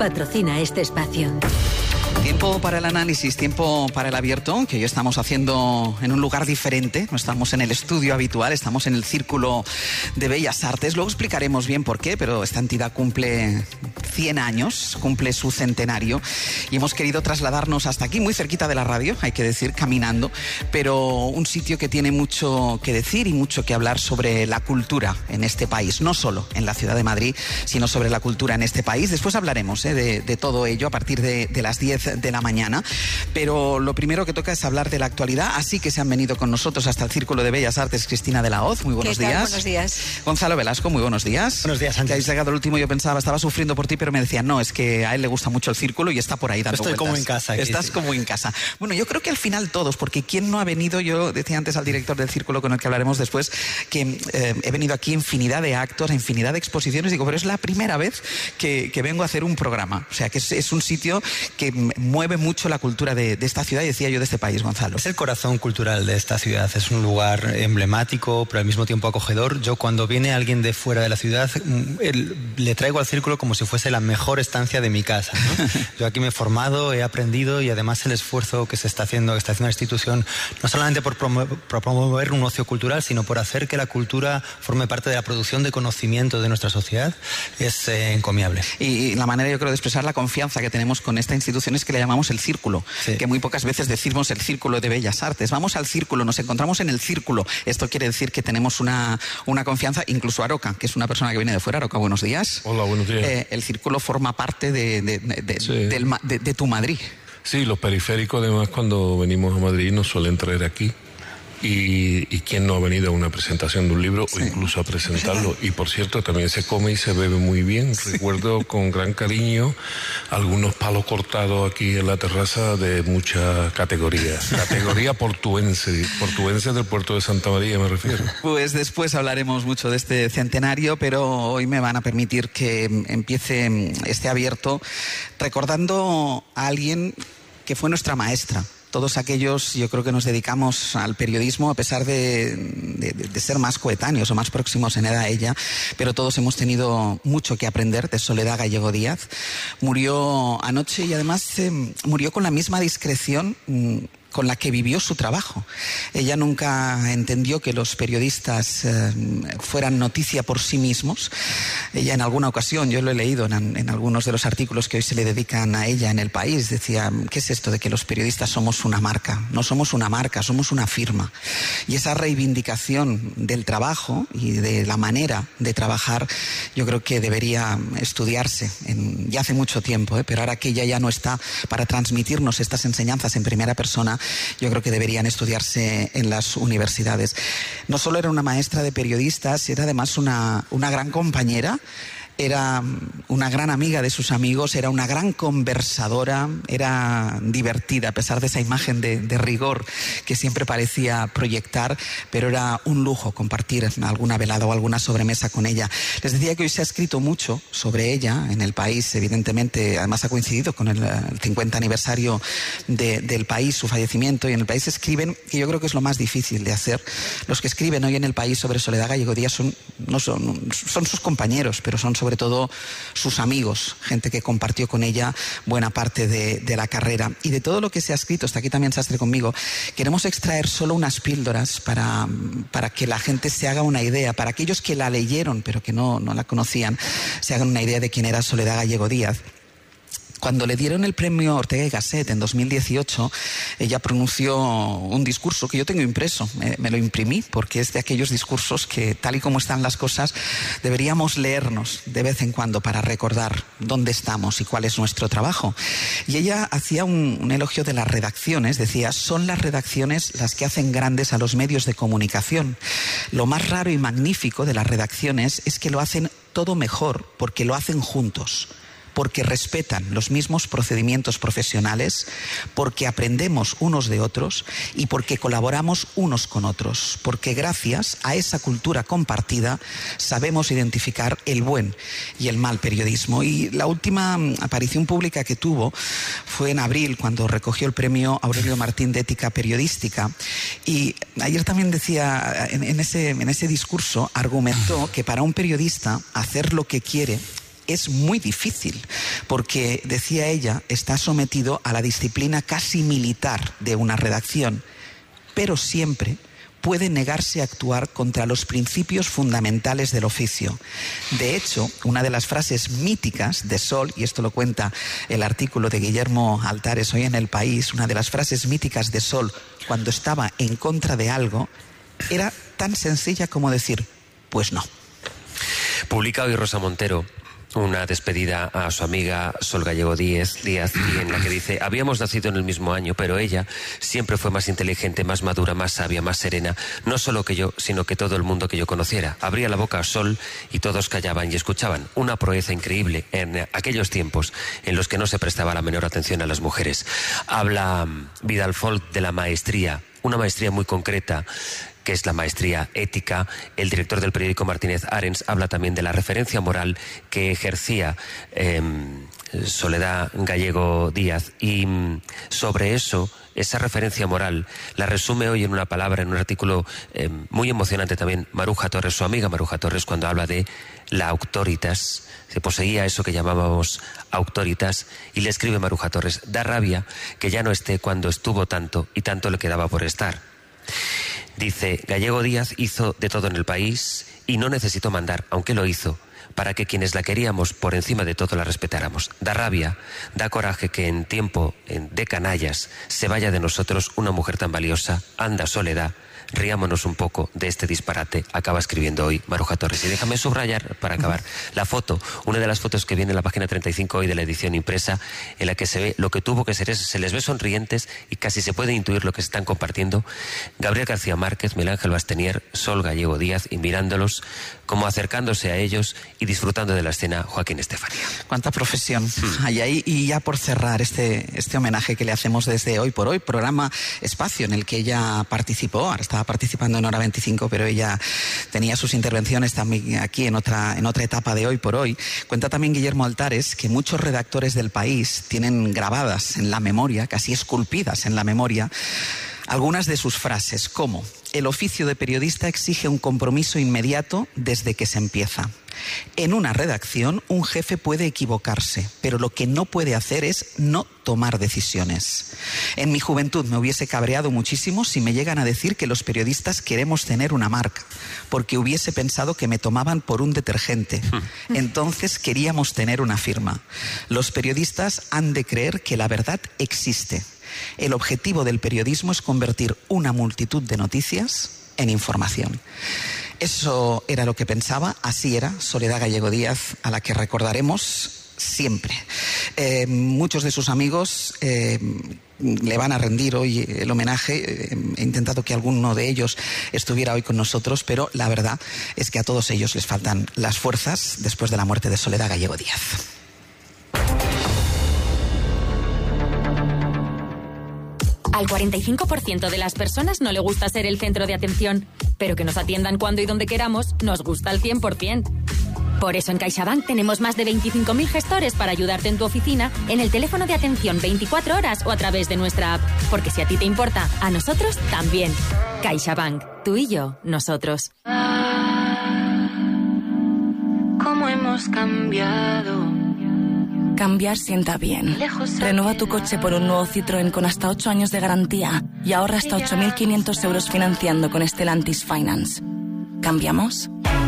patrocina este espacio. Tiempo para el análisis, tiempo para el abierto, que hoy estamos haciendo en un lugar diferente. No estamos en el estudio habitual, estamos en el Círculo de Bellas Artes. Luego explicaremos bien por qué, pero esta entidad cumple 100 años, cumple su centenario y hemos querido trasladarnos hasta aquí, muy cerquita de la radio, hay que decir, caminando, pero un sitio que tiene mucho que decir y mucho que hablar sobre la cultura en este país, no solo en la ciudad de Madrid, sino sobre la cultura en este país. Después hablaremos de todo ello a partir de las 10 de la mañana, pero lo primero que toca es hablar de la actualidad, así que se han venido con nosotros hasta el Círculo de Bellas Artes Cristina de la Hoz, muy buenos días. Buenos días. Gonzalo Velasco, muy buenos días. Buenos días, Sánchez. Que habéis llegado al último, yo pensaba, estaba sufriendo por ti, pero me decían, no, es que a él le gusta mucho el Círculo y está por ahí dando vueltas. Estoy como en casa. Aquí, Estás como en casa. Bueno, yo creo que al final todos, porque ¿quién no ha venido? Yo decía antes al director del Círculo, con el que hablaremos después, que he venido aquí a infinidad de actos, a infinidad de exposiciones, digo, pero es la primera vez que vengo a hacer un programa. O sea, que es un sitio que mueve mucho la cultura de esta ciudad y decía yo de este país, Gonzalo. Es el corazón cultural de esta ciudad, es un lugar emblemático, pero al mismo tiempo acogedor. Yo cuando viene alguien de fuera de la ciudad, le traigo al Círculo como si fuese la mejor estancia de mi casa, ¿no? Yo aquí me he formado, he aprendido y además el esfuerzo que está haciendo la institución, no solamente por promover un ocio cultural, sino por hacer que la cultura forme parte de la producción de conocimiento de nuestra sociedad, es encomiable. Y la manera, yo creo, de expresar la confianza que tenemos con esta institución es que le llamamos el Círculo. Sí. Que muy pocas veces decimos el Círculo de Bellas Artes. Vamos al Círculo, nos encontramos en el Círculo. Esto quiere decir que tenemos una confianza, incluso Aroca, que es una persona que viene de fuera. Aroca, buenos días. Hola, buenos días. El Círculo forma parte de tu Madrid. Sí, los periféricos además cuando venimos a Madrid nos suelen traer aquí. Y quién no ha venido a una presentación de un libro o incluso a presentarlo. Y por cierto, también se come y se bebe muy bien. Recuerdo con gran cariño algunos palos cortados aquí en la terraza de mucha categoría. Categoría portuense del puerto de Santa María me refiero. Pues después hablaremos mucho de este centenario, pero hoy me van a permitir que empiece este abierto recordando a alguien que fue nuestra maestra. Todos aquellos, yo creo que nos dedicamos al periodismo a pesar de ser más coetáneos o más próximos en edad a ella, pero todos hemos tenido mucho que aprender de Soledad Gallego Díaz. Murió anoche y además murió con la misma discreción con la que vivió su trabajo. Ella nunca entendió que los periodistas fueran noticia por sí mismos. Ella en alguna ocasión, yo lo he leído en algunos de los artículos que hoy se le dedican a ella en El País, decía, ¿qué es esto de que los periodistas somos una marca? No somos una marca, somos una firma. Y esa reivindicación del trabajo y de la manera de trabajar, yo creo que debería estudiarse ya hace mucho tiempo, pero ahora que ella ya no está para transmitirnos estas enseñanzas en primera persona, yo creo que deberían estudiarse en las universidades. No solo era una maestra de periodistas, era además una gran compañera. Era una gran amiga de sus amigos, era una gran conversadora, era divertida a pesar de esa imagen de rigor que siempre parecía proyectar, pero era un lujo compartir alguna velada o alguna sobremesa con ella. Les decía que hoy se ha escrito mucho sobre ella en El País, evidentemente, además ha coincidido con el 50 aniversario del País, su fallecimiento, y en El País escriben, y yo creo que es lo más difícil de hacer. Los que escriben hoy en El País sobre Soledad Gallego Díaz son sus compañeros, pero son sobre todo sus amigos, gente que compartió con ella buena parte de la carrera. Y de todo lo que se ha escrito, está aquí también Sastre conmigo, queremos extraer solo unas píldoras para que la gente se haga una idea, para aquellos que la leyeron pero que no la conocían, se hagan una idea de quién era Soledad Gallego Díaz. Cuando le dieron el premio Ortega y Gasset en 2018, ella pronunció un discurso que yo tengo impreso, me lo imprimí, porque es de aquellos discursos que, tal y como están las cosas, deberíamos leernos de vez en cuando para recordar dónde estamos y cuál es nuestro trabajo. Y ella hacía un elogio de las redacciones, decía, son las redacciones las que hacen grandes a los medios de comunicación. Lo más raro y magnífico de las redacciones es que lo hacen todo mejor, porque lo hacen juntos. Porque respetan los mismos procedimientos profesionales, porque aprendemos unos de otros y porque colaboramos unos con otros, porque gracias a esa cultura compartida sabemos identificar el buen y el mal periodismo. Y la última aparición pública que tuvo fue en abril, cuando recogió el premio Aurelio Martín de Ética Periodística, y ayer también decía, en ese discurso argumentó que para un periodista hacer lo que quiere es muy difícil, porque, decía ella, está sometido a la disciplina casi militar de una redacción, pero siempre puede negarse a actuar contra los principios fundamentales del oficio. De hecho, una de las frases míticas de Sol, y esto lo cuenta el artículo de Guillermo Altares hoy en El País, una de las frases míticas de Sol cuando estaba en contra de algo, era tan sencilla como decir, pues no. Publica hoy Rosa Montero una despedida a su amiga Sol Gallego Díaz, y en la que dice: habíamos nacido en el mismo año, pero ella siempre fue más inteligente, más madura, más sabia, más serena, no solo que yo, sino que todo el mundo que yo conociera. Abría la boca a Sol y todos callaban y escuchaban. Una proeza increíble en aquellos tiempos en los que no se prestaba la menor atención a las mujeres. Habla Vidal Folk de la maestría, una maestría muy concreta, que es la maestría ética. El director del periódico, Martínez Arens, habla también de la referencia moral que ejercía Soledad Gallego Díaz, y sobre eso, esa referencia moral, la resume hoy en una palabra, en un artículo muy emocionante también, Maruja Torres, su amiga Maruja Torres, cuando habla de la auctoritas. Se poseía eso que llamábamos auctoritas, y le escribe Maruja Torres: da rabia que ya no esté cuando estuvo tanto y tanto le quedaba por estar. Dice: Gallego Díaz hizo de todo en el país y no necesitó mandar, aunque lo hizo, para que quienes la queríamos por encima de todo la respetáramos. Da rabia, da coraje que en tiempo de canallas se vaya de nosotros una mujer tan valiosa. Anda, Soledad, riámonos un poco de este disparate, acaba escribiendo hoy Maruja Torres. Y déjame subrayar, para acabar, la foto, una de las fotos que viene en la página 35 hoy de la edición impresa, en la que se ve lo que tuvo que ser eso. Se les ve sonrientes y casi se puede intuir lo que se están compartiendo. Gabriel García Márquez, Miguel Ángel Bastenier, Sol Gallego Díaz, y mirándolos como acercándose a ellos y disfrutando de la escena, Joaquín Estefanía. Cuánta profesión hay ahí. Y ya por cerrar este homenaje que le hacemos desde Hoy por Hoy, programa Espacio, en el que ella participó. Ahora estaba participando en Hora 25, pero ella tenía sus intervenciones también aquí en otra etapa de Hoy por Hoy. Cuenta también Guillermo Altares que muchos redactores del país tienen grabadas en la memoria, casi esculpidas en la memoria, algunas de sus frases, como: el oficio de periodista exige un compromiso inmediato desde que se empieza. En una redacción, un jefe puede equivocarse, pero lo que no puede hacer es no tomar decisiones. En mi juventud me hubiese cabreado muchísimo si me llegan a decir que los periodistas queremos tener una marca, porque hubiese pensado que me tomaban por un detergente. Entonces queríamos tener una firma. Los periodistas han de creer que la verdad existe. El objetivo del periodismo es convertir una multitud de noticias en información. Eso era lo que pensaba, así era Soledad Gallego Díaz, a la que recordaremos siempre. Muchos de sus amigos le van a rendir hoy el homenaje. He intentado que alguno de ellos estuviera hoy con nosotros, pero la verdad es que a todos ellos les faltan las fuerzas después de la muerte de Soledad Gallego Díaz. Al 45% de las personas no le gusta ser el centro de atención, pero que nos atiendan cuando y donde queramos nos gusta al 100%. Por eso en CaixaBank tenemos más de 25.000 gestores para ayudarte en tu oficina, en el teléfono de atención 24 horas o a través de nuestra app. Porque si a ti te importa, a nosotros también. CaixaBank, tú y yo, nosotros. ¿Cómo hemos cambiado? Cambiar sienta bien. Renueva tu coche por un nuevo Citroën con hasta 8 años de garantía y ahorra hasta 8.500 euros financiando con Stellantis Finance. ¿Cambiamos?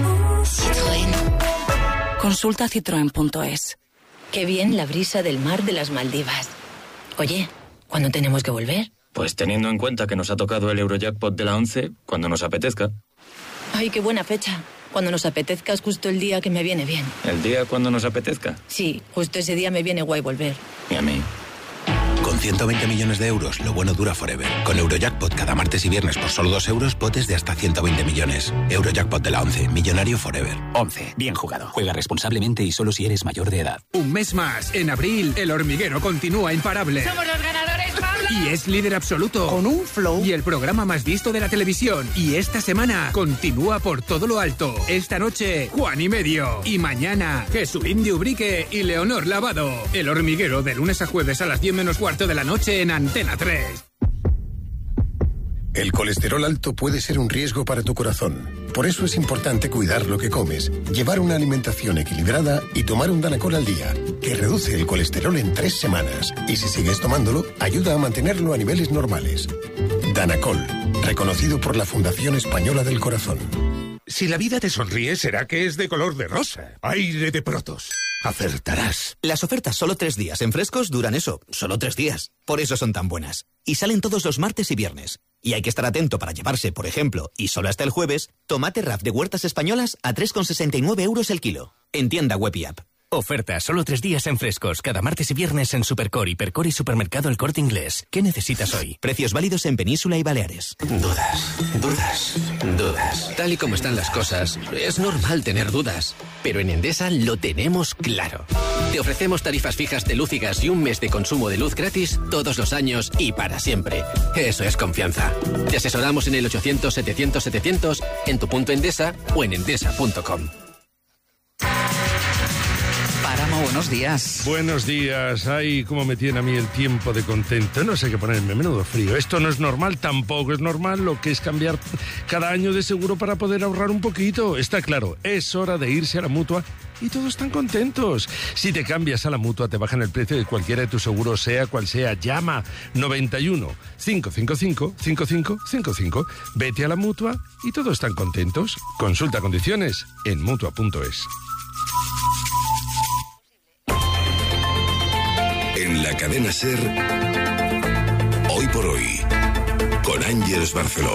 Citroën. Consulta citroen.es. Qué bien la brisa del mar de las Maldivas. Oye, ¿cuándo tenemos que volver? Pues teniendo en cuenta que nos ha tocado el Eurojackpot de la 11, cuando nos apetezca. Ay, qué buena fecha. Cuando nos apetezca es justo el día que me viene bien. ¿El día cuando nos apetezca? Sí, justo ese día me viene guay volver. Y a mí. Con 120 millones de euros, lo bueno dura forever. Con Eurojackpot cada martes y viernes por solo 2 euros, botes de hasta 120 millones. Eurojackpot de la 11, millonario forever. 11, bien jugado. Juega responsablemente y solo si eres mayor de edad. Un mes más. En abril, El Hormiguero continúa imparable. ¡Somos los ganadores, Pablo! Y es líder absoluto. Con un flow. Y el programa más visto de la televisión. Y esta semana continúa por todo lo alto. Esta noche, Juan y Medio. Y mañana, Jesulín de Ubrique y Leonor Lavado. El Hormiguero, de lunes a jueves a las 10 menos cuarto de la noche en Antena 3. El colesterol alto puede ser un riesgo para tu corazón. Por eso es importante cuidar lo que comes, llevar una alimentación equilibrada y tomar un Danacol al día, que reduce el colesterol en 3 semanas. Y si sigues tomándolo, ayuda a mantenerlo a niveles normales. Danacol, reconocido por la Fundación Española del Corazón. Si la vida te sonríe, será que es de color de rosa. Aire de Protos. Acertarás. Las ofertas solo 3 días en Frescos duran eso, solo 3 días. Por eso son tan buenas. Y salen todos los martes y viernes. Y hay que estar atento para llevarse, por ejemplo, y solo hasta el jueves, tomate Raf de Huertas Españolas a 3,69 € el kilo. En tienda web y app. Oferta solo 3 días en Frescos, cada martes y viernes en Supercore, Hipercore y Supermercado El Corte Inglés. ¿Qué necesitas hoy? Precios válidos en Península y Baleares. Dudas. Tal y como están las cosas, es normal tener dudas. Pero en Endesa lo tenemos claro. Te ofrecemos tarifas fijas de luz y gas y un mes de consumo de luz gratis todos los años y para siempre. Eso es confianza. Te asesoramos en el 800-700-700, en tu punto Endesa o en endesa.com. Páramo, buenos días. Buenos días. Ay, cómo me tiene a mí el tiempo de contento. No sé qué ponerme, menudo frío. Esto no es normal, tampoco es normal lo que es cambiar cada año de seguro para poder ahorrar un poquito. Está claro, es hora de irse a la Mutua y todos están contentos. Si te cambias a la Mutua, te bajan el precio de cualquiera de tus seguros, sea cual sea. Llama 91 555 5555. Vete a la Mutua y todos están contentos. Consulta condiciones en Mutua.es. En la cadena SER, Hoy por Hoy, con Ángeles Barceló.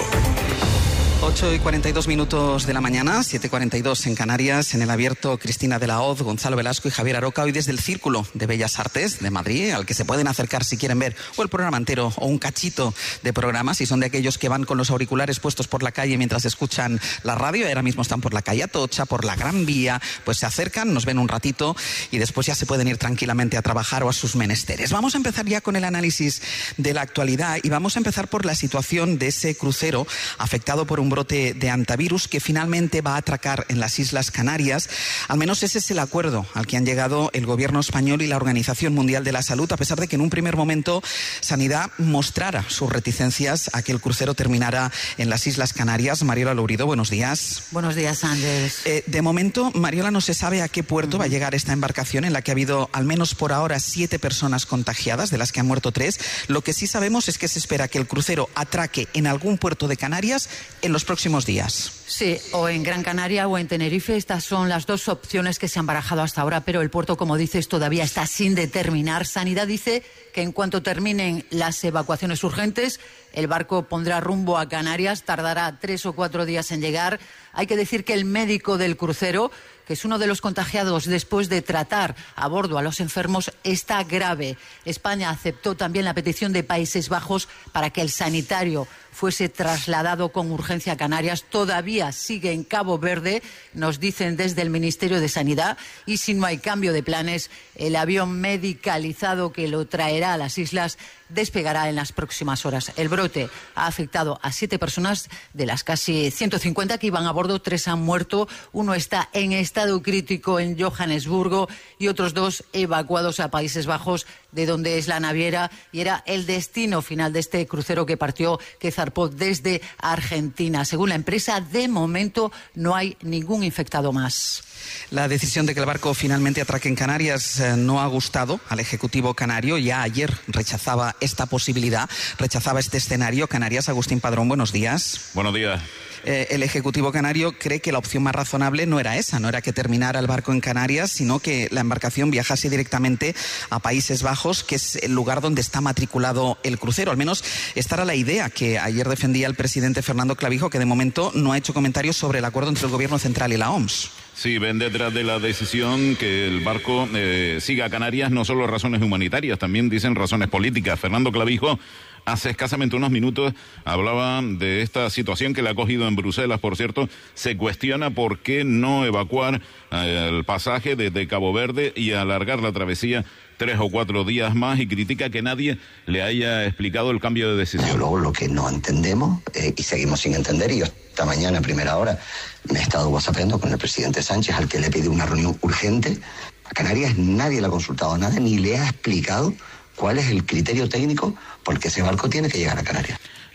8:42 de la mañana, 7:42 en Canarias, en el abierto Cristina de la Hoz, Gonzalo Velasco y Javier Aroca, hoy desde el Círculo de Bellas Artes de Madrid, al que se pueden acercar si quieren ver o el programa entero o un cachito de programa, si son de aquellos que van con los auriculares puestos por la calle mientras escuchan la radio, y ahora mismo están por la calle Atocha, por la Gran Vía, pues se acercan, nos ven un ratito y después ya se pueden ir tranquilamente a trabajar o a sus menesteres. Vamos a empezar ya con el análisis de la actualidad y vamos a empezar por la situación de ese crucero afectado por un brote de hantavirus que finalmente va a atracar en las Islas Canarias. Al menos ese es el acuerdo al que han llegado el gobierno español y la Organización Mundial de la Salud, a pesar de que en un primer momento Sanidad mostrara sus reticencias a que el crucero terminara en las Islas Canarias. Mariola Lourido, buenos días. Buenos días, Ángeles. De momento, Mariola, no se sabe a qué puerto va a llegar esta embarcación en la que ha habido, al menos por ahora, 7 personas contagiadas, de las que han muerto 3. Lo que sí sabemos es que se espera que el crucero atraque en algún puerto de Canarias en los próximos días. Sí, o en Gran Canaria o en Tenerife. Estas son las 2 opciones que se han barajado hasta ahora, pero el puerto, como dices, todavía está sin determinar. Sanidad dice que en cuanto terminen las evacuaciones urgentes, el barco pondrá rumbo a Canarias, tardará 3 o 4 días en llegar. Hay que decir que el médico del crucero, que es uno de los contagiados después de tratar a bordo a los enfermos, está grave. España aceptó también la petición de Países Bajos para que el sanitario fuese trasladado con urgencia a Canarias. Todavía sigue en Cabo Verde, nos dicen desde el Ministerio de Sanidad, y si no hay cambio de planes, el avión medicalizado que lo traerá a las islas despegará en las próximas horas. El brote ha afectado a 7 personas de las casi 150 que iban a bordo. 3 han muerto, 1 está en estado crítico en Johannesburgo y otros 2 evacuados a Países Bajos, de donde es la naviera y era el destino final de este crucero que zarpó desde Argentina. Según la empresa, de momento no hay ningún infectado más. La decisión de que el barco finalmente atraque en Canarias no ha gustado al Ejecutivo canario. Ya ayer rechazaba esta posibilidad, rechazaba este escenario. Canarias, Agustín Padrón, buenos días. Buenos días. El Ejecutivo canario cree que la opción más razonable no era esa, no era que terminara el barco en Canarias, sino que la embarcación viajase directamente a Países Bajos, que es el lugar donde está matriculado el crucero. Al menos esta era la idea que ayer defendía el presidente Fernando Clavijo, que de momento no ha hecho comentarios sobre el acuerdo entre el Gobierno Central y la OMS. Sí, ven detrás de la decisión que el barco siga a Canarias no solo razones humanitarias, también dicen razones políticas. Fernando Clavijo hace escasamente unos minutos hablaba de esta situación que le ha cogido en Bruselas, por cierto. Se cuestiona por qué no evacuar el pasaje desde Cabo Verde y alargar la travesía 3 o 4 días más, y critica que nadie le haya explicado el cambio de decisión. Luego lo que no entendemos, y seguimos sin entender, y yo esta mañana a primera hora me he estado whatsappeando con el presidente Sánchez, al que le pide una reunión urgente. A Canarias nadie le ha consultado nada, ni le ha explicado cuál es el criterio técnico porque ese barco tiene que llegar a Canarias.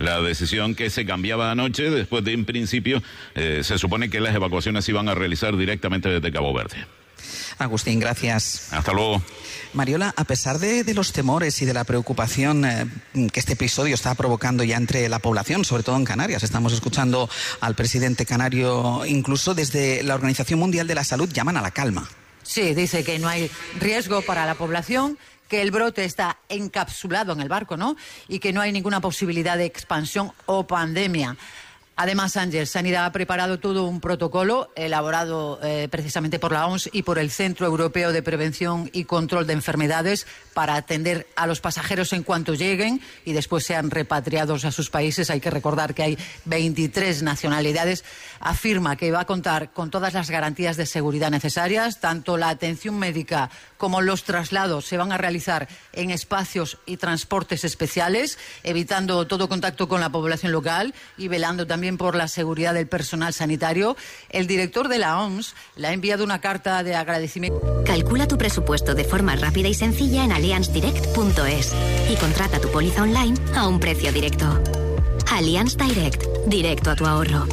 la decisión que se cambiaba anoche, después de, en principio, se supone que las evacuaciones se iban a realizar directamente desde Cabo Verde. Agustín, gracias. Hasta luego. Mariola, a pesar de los temores y de la preocupación que este episodio está provocando ya entre la población, sobre todo en Canarias, estamos escuchando al presidente canario, incluso desde la Organización Mundial de la Salud llaman a la calma. Sí, dice que no hay riesgo para la población, que el brote está encapsulado en el barco, ¿no? Y que no hay ninguna posibilidad de expansión o pandemia. Además, Ángel, Sanidad ha preparado todo un protocolo elaborado precisamente por la OMS y por el Centro Europeo de Prevención y Control de Enfermedades para atender a los pasajeros en cuanto lleguen y después sean repatriados a sus países. Hay que recordar que hay 23 nacionalidades. Afirma que va a contar con todas las garantías de seguridad necesarias. Tanto la atención médica como los traslados se van a realizar en espacios y transportes especiales, evitando todo contacto con la población local y velando también por la seguridad del personal sanitario. El director de la OMS le ha enviado una carta de agradecimiento. Calcula tu presupuesto de forma rápida y sencilla en allianzdirect.es y contrata tu póliza online a un precio directo. Allianz Direct, directo a tu ahorro.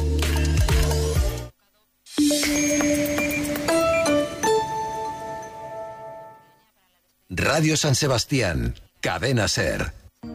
Radio San Sebastián, Cadena SER.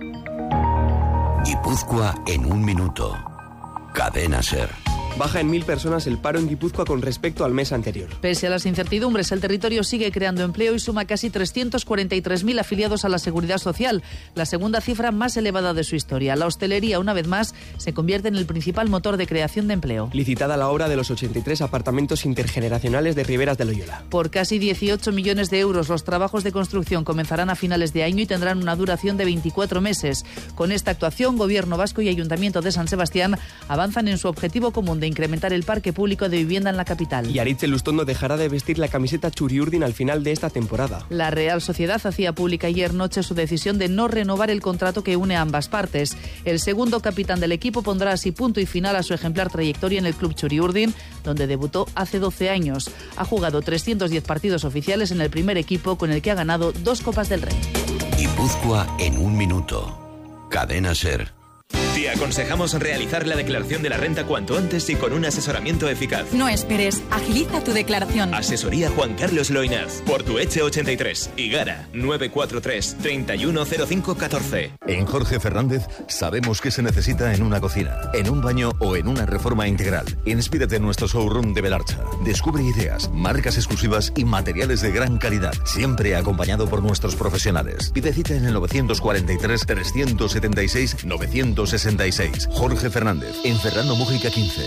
Guipúzcoa en un minuto. Cadena SER. Baja en 1.000 personas el paro en Guipúzcoa con respecto al mes anterior. Pese a las incertidumbres, el territorio sigue creando empleo y suma casi 343.000 afiliados a la Seguridad Social, la segunda cifra más elevada de su historia. La hostelería, una vez más, se convierte en el principal motor de creación de empleo. Licitada la obra de los 83 apartamentos intergeneracionales de Riberas de Loyola. Por casi 18 millones de euros, los trabajos de construcción comenzarán a finales de año y tendrán una duración de 24 meses. Con esta actuación, Gobierno Vasco y Ayuntamiento de San Sebastián avanzan en su objetivo común de incrementar el parque público de vivienda en la capital. Y Aritz Lustondo dejará de vestir la camiseta Txuri-Urdin al final de esta temporada. La Real Sociedad hacía pública ayer noche su decisión de no renovar el contrato que une a ambas partes. El segundo capitán del equipo pondrá así punto y final a su ejemplar trayectoria en el club Txuri-Urdin, donde debutó hace 12 años. Ha jugado 310 partidos oficiales en el primer equipo, con el que ha ganado 2 Copas del Rey. Guipúzcoa en un minuto. Cadena SER. Te aconsejamos realizar la declaración de la renta cuanto antes y con un asesoramiento eficaz. No esperes, agiliza tu declaración. Asesoría Juan Carlos Loinaz, Portueche 83, Igara 943 310514. En Jorge Fernández sabemos qué se necesita en una cocina, en un baño o en una reforma integral. Inspírate en nuestro showroom de Belarcha. Descubre ideas, marcas exclusivas y materiales de gran calidad, siempre acompañado por nuestros profesionales. Pide cita en el 943 376 966. Jorge Fernández, en Fernando Mújica 15.